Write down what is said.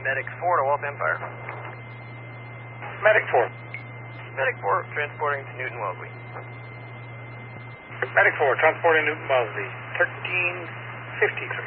Medic 4 to Wolf Empire. Medic 4. Medic 4 transporting to Newton Wellesley. Medic 4, transporting Newton Wellesley. 1353.